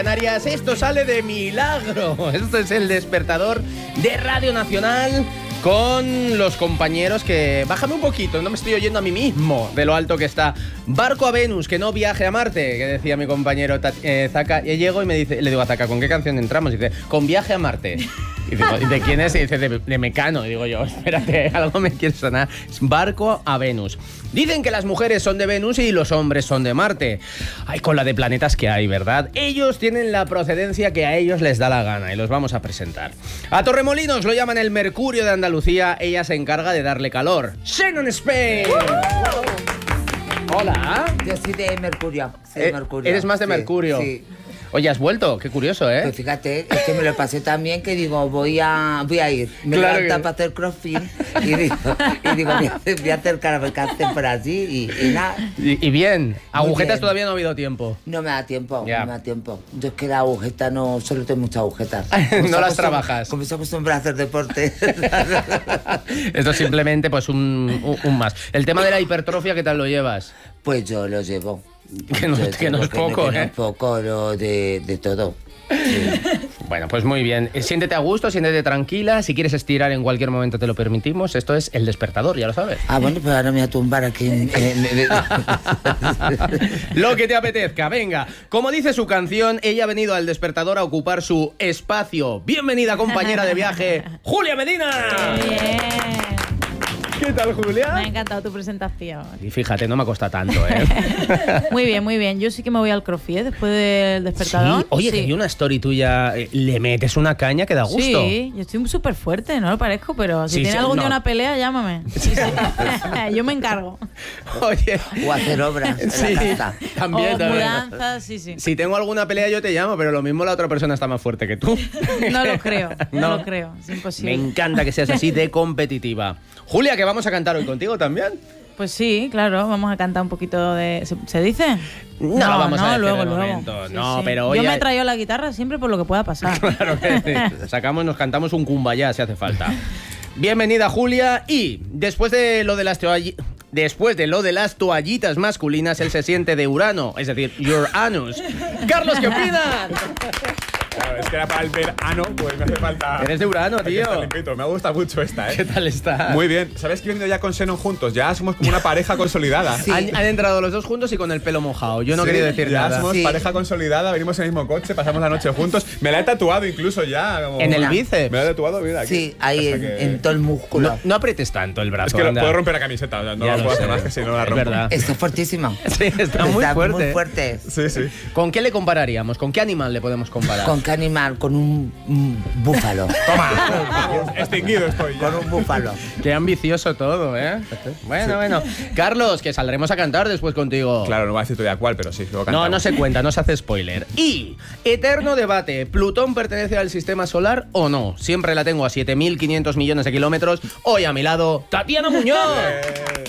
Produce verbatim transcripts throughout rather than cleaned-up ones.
Canarias, esto sale de milagro. Esto es el despertador de Radio Nacional con los compañeros que... Bájame un poquito, no me estoy oyendo a mí mismo de lo alto que está. Barco a Venus, que no viaje a Marte, que decía mi compañero eh, Zaka. Y llego y me dice, le digo a Zaka, ¿con qué canción entramos? Y dice, con Viaje a Marte. Y digo, ¿de quién es? Y dice, de, de Mecano. Y digo yo, espérate, algo me quiere sonar. Es Barco a Venus. Dicen que las mujeres son de Venus y los hombres son de Marte. Ay, con la de planetas que hay, ¿verdad? Ellos tienen la procedencia que a ellos les da la gana y los vamos a presentar. A Torremolinos lo llaman el Mercurio de Andalucía. Ella se encarga de darle calor. Shannon Spain. Uh-huh. Hola. Yo soy de Mercurio. Soy de eh, Mercurio. ¿Eres más de sí, Mercurio? Sí. Oye, has vuelto, qué curioso, ¿eh? Pues fíjate, es que me lo pasé tan bien que digo, voy a, voy a ir. Me claro levanta que... para hacer crossfit y digo, y digo voy, a hacer, voy a hacer cárcel por allí y, y nada. Y, y bien, agujetas bien. Todavía no ha habido tiempo. No me da tiempo, ya. no me da tiempo. Yo es que la agujeta no, solo tengo muchas agujetas. No las trabajas. Como se acostumbra a hacer deporte. Esto es simplemente pues un, un, un más. El tema de la hipertrofia, ¿qué tal lo llevas? Pues yo lo llevo. Que no, que no es que poco, no, que ¿eh? no es poco, lo de, de todo. Sí. Bueno, pues muy bien. Siéntete a gusto, siéntete tranquila. Si quieres estirar en cualquier momento te lo permitimos. Esto es el despertador, ya lo sabes. Ah, bueno, pues ahora me voy a tumbar aquí. En, en, en... Lo que te apetezca, venga. Como dice su canción, ella ha venido al despertador a ocupar su espacio. Bienvenida, compañera de viaje, Julia Medina. Bien. ¿Qué tal, Julia? Me ha encantado tu presentación. Y fíjate, no me cuesta tanto, ¿eh? Muy bien, muy bien. Yo sí que me voy al crossfit, ¿eh? Después del despertador. Sí. Oye, sí. que vi una story tuya, eh, le metes una caña que da gusto. Sí, yo estoy súper fuerte, no lo parezco, pero si sí, tiene sí, algún no. día una pelea, llámame. Sí, sí. Yo me encargo. Oye. O hacer obras en sí, la casa. También, o también. mudanzas, sí, sí. Si tengo alguna pelea yo te llamo, pero lo mismo la otra persona está más fuerte que tú. No lo creo, no, no lo creo, es imposible. Me encanta que seas así de competitiva. Julia, que vamos a cantar hoy contigo también. Pues sí, claro, vamos a cantar un poquito de... ¿Se, ¿se dice? No, no lo vamos no, a decir luego, de luego. momento. Sí, no, sí. pero hoy Yo me hay... he traído la guitarra siempre por lo que pueda pasar. Claro que sí. Sacamos, nos cantamos un kumbaya si hace falta. Bienvenida, Julia. Y después de lo de las toallitas... Después de lo de las toallitas masculinas, él se siente de Urano, es decir, your anus. Carlos, ¿qué opinas? Claro, es que era para el verano, pues me hace falta... Eres de Urano, tío. Limpito. Me gusta mucho esta, ¿eh? ¿Qué tal está? Muy bien. ¿Sabes que he venido ya con Shannon juntos? Ya somos como una pareja consolidada. Sí. Han, han entrado los dos juntos y con el pelo mojado. Yo no Sí, quería decir ya nada. somos Sí. pareja consolidada, venimos en el mismo coche, pasamos la noche juntos. Me la he tatuado incluso ya. Como... ¿En el Mira. bíceps? Me la he tatuado, mira, aquí. Sí, ahí Hasta en, que- en todo el músculo. No, no aprietes tanto el brazo. Es que lo, anda. puedo romper la camiseta, o sea, no Ya lo lo puedo sé. hacer más que si no la Es rompo. verdad. Está fuertísimo. Sí, está muy Está fuerte. muy fuerte. Sí, sí. ¿Con qué le compararíamos? ¿Con qué animal le podemos comparar? ¿Con qué animal? Con un, un búfalo. Toma, extinguido estoy ya. Con un búfalo. Qué ambicioso todo, ¿eh? Bueno, bueno. Carlos, que saldremos a cantar después contigo. Claro, no voy a decir todavía cuál, pero sí, luego No, cantamos. no se cuenta, no se hace spoiler. Y, eterno debate, ¿Plutón pertenece al sistema solar o no? Siempre la tengo a siete mil quinientos millones de kilómetros. Hoy a mi lado, Tatiana Muñoz. Eh,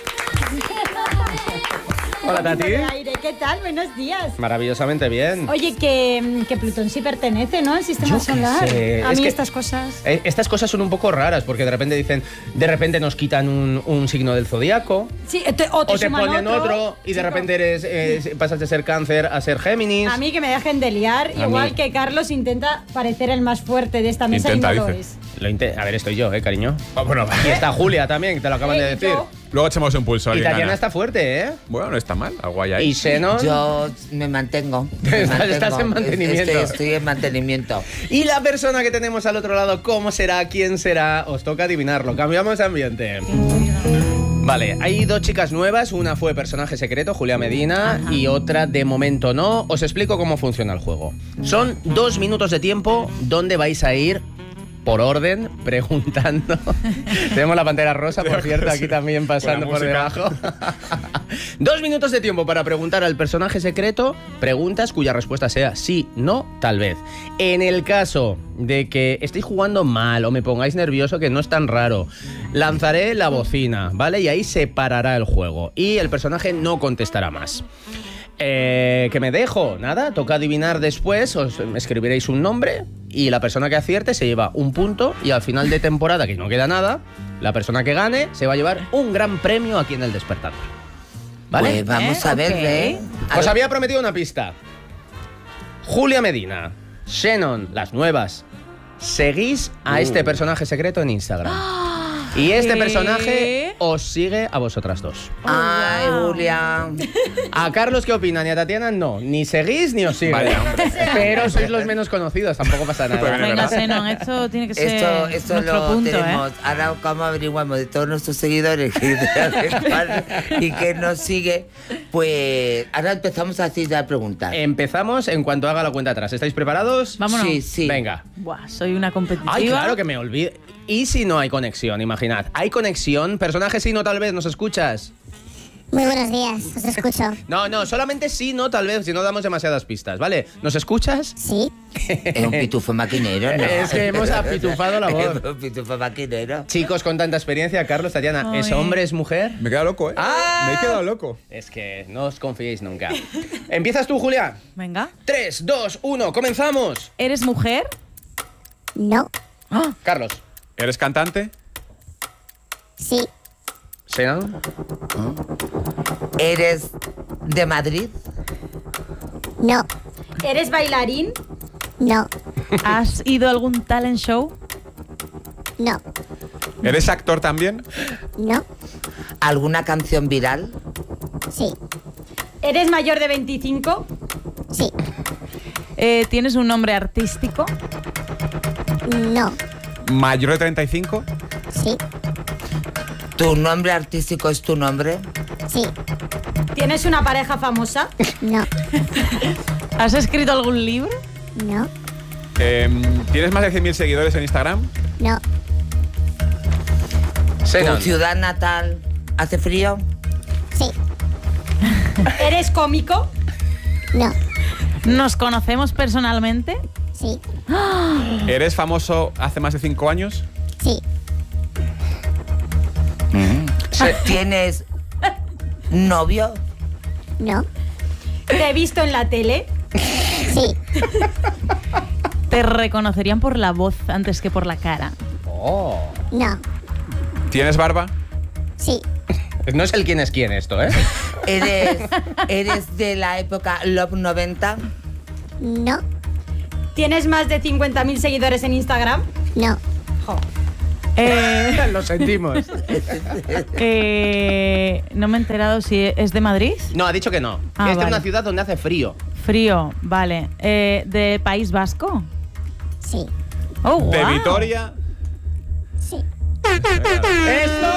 Hola, Tati. Aire, ¿qué tal? Buenos días. Maravillosamente bien. Oye, que, que Plutón sí pertenece, ¿no? Al sistema Yo qué solar. sé, A es mí que- estas cosas. Eh, Estas cosas son un poco raras porque de repente dicen, de repente nos quitan un, un signo del zodiaco Sí, te- o te, o te suman ponen otro, y de Chico, repente eres eh, pasas de ser Cáncer a ser Géminis. A mí que me dejen de liar, A igual mí. que Carlos intenta parecer el más fuerte de esta mesa Intenta, y no lo dice. es. Lo inte- a ver, estoy yo, eh, cariño. ah, bueno, va. Y está Julia también, que te lo acaban de Eh, decir. yo. Luego echamos un pulso. Y alguien Tatiana gana. está fuerte, ¿eh? Bueno, no está mal, algo hay ahí. Y Shannon. Yo me mantengo. me Estás- mantengo. estás en mantenimiento. Estoy, estoy en mantenimiento. Y la persona que tenemos al otro lado, ¿cómo será? ¿Quién será? Os toca adivinarlo. Cambiamos de ambiente. Vale, hay dos chicas nuevas. Una fue personaje secreto, Julia Medina, y otra de momento no. Os explico cómo funciona el juego. Son dos minutos de tiempo donde vais a ir por orden, preguntando. Tenemos la pantera rosa, por cierto, aquí también pasando por Buena debajo. Dos minutos de tiempo para preguntar al personaje secreto preguntas cuya respuesta sea sí, no, tal vez. En el caso de que estéis jugando mal o me pongáis nervioso, que no es tan raro, lanzaré la bocina, ¿vale? Y ahí se parará el juego y el personaje no contestará más. Eh, ¿Qué me dejo? Nada, toca adivinar después, os escribiréis un nombre y la persona que acierte se lleva un punto y al final de temporada, que no queda nada, la persona que gane se va a llevar un gran premio aquí en el Despertador. ¿Vale? Pues vamos Eh, a ver, ok. ¿eh? A Os ver. había prometido una pista. Julia Medina, Shannon, las nuevas. Seguís a Uh. este personaje secreto en Instagram. Y este ¿Qué? personaje os sigue a vosotras dos. Ay, wow. Julia. A Carlos, ¿qué opinan? Y a Tatiana, no. Ni seguís ni os siguen. Vaya, hombre. Pero sois los menos conocidos, tampoco pasa nada. Pues Venga, ¿verdad? Zenon, esto tiene que ser Esto, esto nuestro lo punto, tenemos. ¿eh? Ahora, ¿cómo averiguamos de todos nuestros seguidores y que nos sigue? Pues ahora empezamos a hacer ya preguntas. Empezamos en cuanto haga la cuenta atrás. ¿Estáis preparados? Vámonos. Sí, sí. Venga. Buah, soy una competitiva. Ay, claro que me olvidé. ¿Y si no hay conexión? Imaginad. ¿Hay conexión? Personaje sí, no, tal vez. ¿Nos escuchas? Muy buenos días, os escucho. No, no, solamente sí, no, tal vez, si no damos demasiadas pistas, ¿vale? ¿Nos escuchas? Sí, Es un pitufo maquinero, ¿no? Es que hemos apitufado la voz. Es un pitufo maquinero. Chicos con tanta experiencia, Carlos, Tatiana, ¿es Ay. hombre, es mujer? Me he quedado loco, ¿eh? ¡Ah! Me he quedado loco. Es que no os confiéis nunca. ¿Empiezas tú, Julia? Venga. tres, dos, uno, ¡comenzamos! ¿Eres mujer? no, Ah, Carlos. ¿Eres cantante? sí, ¿Senan? ¿Eres de Madrid? no, ¿Eres bailarín? no, ¿has ido a algún talent show? no, ¿Eres actor también? no, ¿Alguna canción viral? sí, ¿Eres mayor de veinticinco? sí, Eh, ¿Tienes un nombre artístico? no, ¿Mayor de treinta y cinco? sí, ¿Tu nombre artístico es tu nombre? sí, ¿Tienes una pareja famosa? no, ¿Has escrito algún libro? no, Em, ¿Tienes más de cien mil seguidores en Instagram? no, ¿Tu Senan. ciudad natal hace frío? sí, ¿Eres cómico? no, ¿Nos conocemos personalmente? sí, ¿Eres famoso hace más de cinco años? sí, ¿Tienes novio? no, ¿Te he visto en la tele? sí, ¿Te reconocerían por la voz antes que por la cara? Oh. no, ¿Tienes barba? sí, No es el quién es quién esto, ¿eh? ¿Eres, ¿Eres de la época Love noventa? no, ¿Tienes más de cincuenta mil seguidores en Instagram? no, Jo. Eh, Lo sentimos. eh, no me he enterado si es de Madrid. No, ha dicho que no. Ah, es de vale. una ciudad donde hace frío. Frío, vale. Eh, ¿De País Vasco? sí, Oh, ¿De wow. Vitoria? sí, ¡Esto!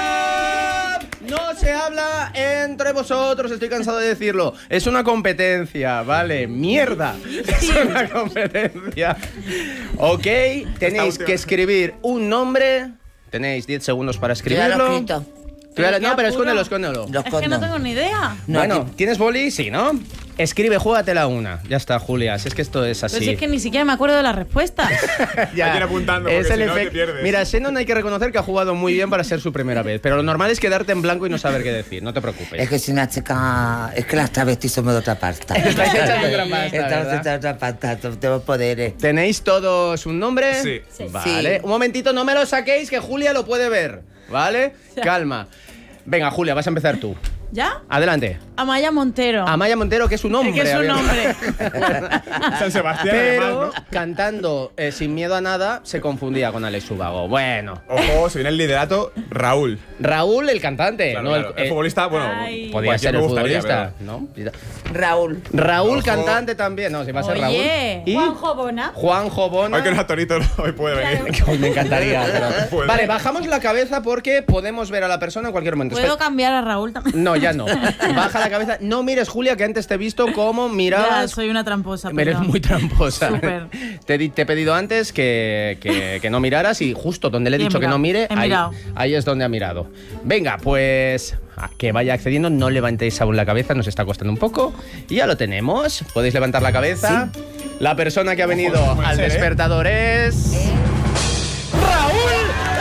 No se habla entre vosotros, estoy cansado de decirlo. Es una competencia, ¿vale? ¡Mierda! Es una competencia. Ok, tenéis última. que escribir un nombre. Tenéis diez segundos para Yo ya lo he escribirlo. escrito. Tú ya lo- Qué No, pero apuro. escóndelo, escóndelo. Lo Es que no escondo. tengo ni idea. No, Bueno, aquí- ¿tienes boli? Sí, ¿no? Escribe, júgatela una. Ya está, Julia. Si es que esto es así. Pero si es que ni siquiera me acuerdo de las respuestas. Hay que ir apuntando, porque es si el no te efecto. pierdes. Mira, Shannon hay que reconocer que ha jugado muy bien para ser su primera vez, pero lo normal es quedarte en blanco y no saber qué decir, no te preocupes. Es que si una chica... Es que las travestis somos de otra pasta. Estáis hechas de otra pasta, Estamos ¿verdad? hechas de otra pasta, tenemos poderes. ¿Tenéis todos un nombre? Sí. Sí. Vale, Sí. un momentito, no me lo saquéis, que Julia lo puede ver, ¿vale? Calma. Venga, Julia, vas a empezar tú. ¿Ya? Adelante. Amaya Montero. Amaya Montero, que es un hombre. que es un había- nombre. San Sebastián, Pero además, ¿no? cantando eh, Sin miedo a nada, se confundía con Alex Ubago. Bueno. Ojo, se viene el liderato, Raúl. Raúl, el cantante, Claro, no claro. el, El futbolista, bueno, Ay. Podía cualquier ser el me gustaría, futbolista, pero- ¿no? Raúl. Raúl, Ojo. cantante también. No, si va a ser Oye. Raúl. Y Juanjo Bona. Juanjo Bona. Hoy que no es actorito, hoy puede venir. Que hoy me encantaría. pero- Puede. Vale, bajamos la cabeza porque podemos ver a la persona en cualquier momento. ¿Puedo Espera- cambiar a Raúl también? No, ya no. Baja la cabeza. No mires, Julia, que antes te he visto cómo Ya, mirabas. soy una tramposa. Eres perdón. muy tramposa. Súper. Te, di- te he pedido antes que, que- que no miraras y justo donde le he Y he dicho que mirado, no mire, he ahí, mirado. ahí es donde ha mirado. Venga, pues a que vaya accediendo, no levantéis aún la cabeza, nos está costando un poco. Y ya lo tenemos. Podéis levantar la cabeza. La persona que ha venido puede al ser, ¿eh? despertador es... ¡Raúl!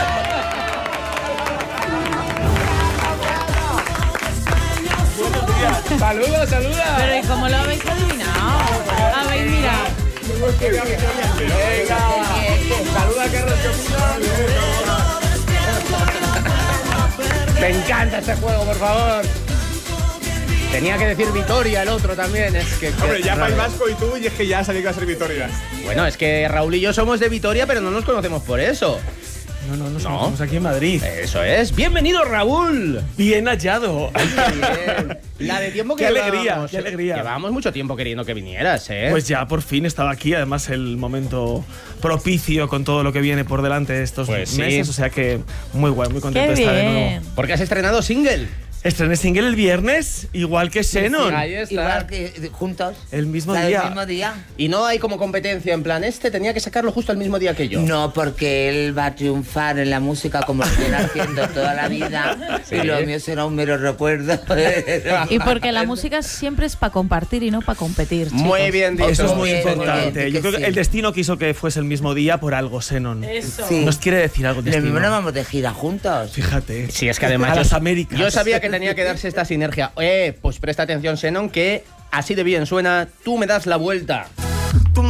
¡Saluda, saluda! Pero ¿y cómo lo habéis adivinado? Habéis mirado. Venga, saluda a Carlos, ¿qué opinas? Me encanta este juego, por favor. Tenía que decir Vitoria el otro también. Es que, que Hombre, ya raro. País Vasco y tú, y es que ya sabía que iba a ser Vitoria. Bueno, es que Raúl y yo somos de Vitoria, pero no nos conocemos por eso. No, no, no, No. estamos aquí en Madrid. Eso es. Bienvenido, Raúl. Bien hallado. Qué bien. La de tiempo que Qué alegría, llevábamos, qué alegría. Llevábamos mucho tiempo queriendo que vinieras, ¿eh? Pues ya por fin estaba aquí, además el momento propicio con todo lo que viene por delante estos Pues sí. meses, o sea que muy guay, muy contento Qué de estar de nuevo. bien. Porque has estrenado single. Estrené single el viernes, igual que Xenon, Ahí está. Igual que juntos. el mismo ¿La del día. mismo día? Y no hay como competencia en plan, este tenía que sacarlo justo el mismo día que yo. No, porque él va a triunfar en la música como lo viene haciendo toda la vida. Sí. Y lo mío será un mero recuerdo. Y porque la música siempre es para compartir y no para competir, chicos. Muy bien dicho. Eso es muy Bien, importante. bien, Yo creo que sí. el destino quiso que fuese el mismo día por algo, Xenon. Sí. Nos quiere decir algo el Lo mismo destino. no vamos de gira juntos. Fíjate. Sí, es que además A yo, las Américas. yo sabía que tenía que darse esta sinergia. Eh, pues presta atención, Xenon, que así de bien suena Tú me das la vuelta. Tú